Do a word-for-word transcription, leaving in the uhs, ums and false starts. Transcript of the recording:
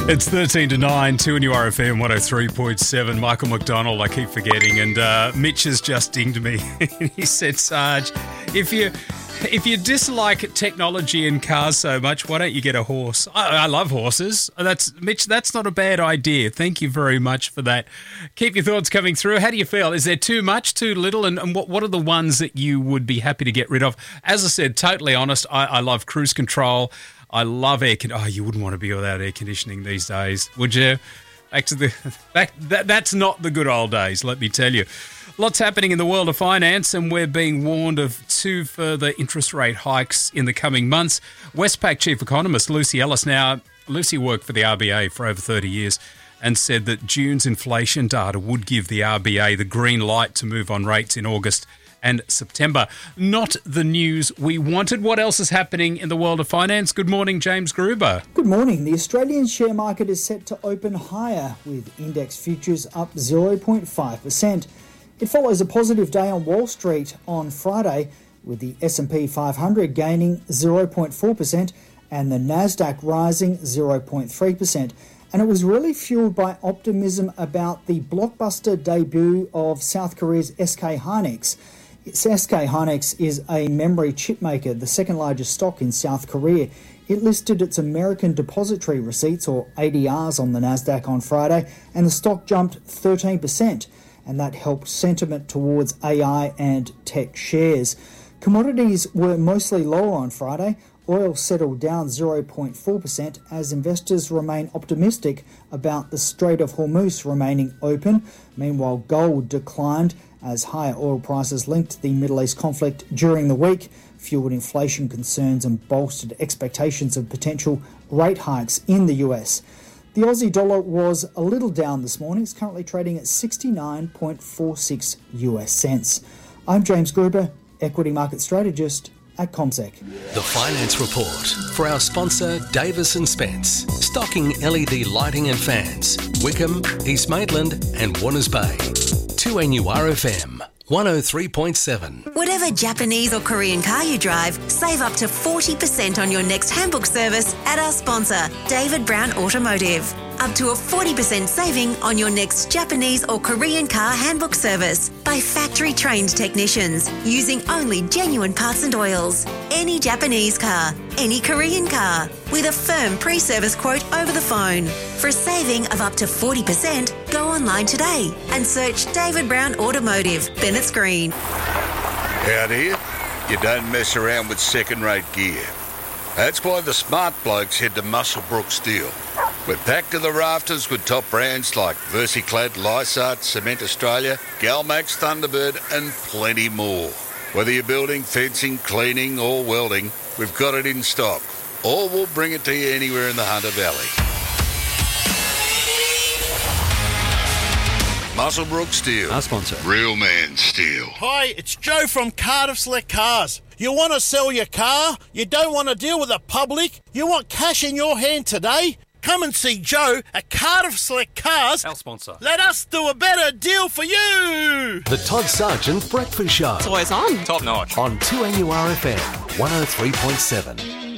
It's thirteen to nine, two N U R F M one oh three point seven. Michael McDonald, I keep forgetting, and uh, Mitch has just dinged me. He said, Sarge, if you if you dislike technology in cars so much, why don't you get a horse? I, I love horses. That's Mitch, that's not a bad idea. Thank you very much for that. Keep your thoughts coming through. How do you feel? Is there too much, too little? And, and what, what are the ones that you would be happy to get rid of? As I said, totally honest, I, I love cruise control. I love air conditioning. Oh, you wouldn't want to be without air conditioning these days, would you? Back to the back. That, that's not the good old days, let me tell you. Lots happening in the world of finance, and we're being warned of two further interest rate hikes in the coming months. Westpac chief economist Lucy Ellis. Now, Lucy worked for the R B A for over thirty years and said that June's inflation data would give the R B A the green light to move on rates in August and September. Not the news we wanted. What else is happening in the world of finance? Good morning, James Gruber. Good morning. The Australian share market is set to open higher, with index futures up zero point five percent. It follows a positive day on Wall Street on Friday, with the S and P five hundred gaining zero point four percent and the Nasdaq rising zero point three percent. And it was really fueled by optimism about the blockbuster debut of South Korea's S K Hynix. S K Hynix is a memory chip maker, the second largest stock in South Korea. It listed its American Depository Receipts, or A D Rs, on the Nasdaq on Friday, and the stock jumped thirteen percent, and that helped sentiment towards A I and tech shares. Commodities were mostly lower on Friday. Oil settled down zero point four percent as investors remain optimistic about the Strait of Hormuz remaining open. Meanwhile, gold declined as higher oil prices linked to the Middle East conflict during the week fueled inflation concerns and bolstered expectations of potential rate hikes in the U S. The Aussie dollar was a little down this morning. It's currently trading at sixty-nine point four six U S cents. I'm James Gruber, equity market strategist at CommSec. The Finance Report for our sponsor Davis and Spence, stocking L E D lighting and fans, Wickham, East Maitland and Warners Bay. two N U R F M one oh three point seven. Whatever Japanese or Korean car you drive, save up to forty percent on your next handbook service at our sponsor, David Brown Automotive. Up to a forty percent saving on your next Japanese or Korean car handbook service by factory-trained technicians using only genuine parts and oils. Any Japanese car, any Korean car, with a firm pre-service quote over the phone. For a saving of up to forty percent, go online today and search David Brown Automotive, Bennett's Green. Out here, you don't mess around with second-rate gear. That's why the smart blokes head to Muswellbrook Steel. We're packed to the rafters with top brands like Versiclad, Lysart, Cement Australia, Galmax, Thunderbird and plenty more. Whether you're building, fencing, cleaning or welding, we've got it in stock. Or we'll bring it to you anywhere in the Hunter Valley. Muswellbrook Steel. Our sponsor. Real man steel. Hi, it's Joe from Cardiff Select Cars. You want to sell your car? You don't want to deal with the public? You want cash in your hand today? Come and see Joe at Cardiff Select Cars. Our sponsor. Let us do a better deal for you. The Todd Sargent Breakfast Show. It's always on. Top notch. On two N U R F M one oh three point seven.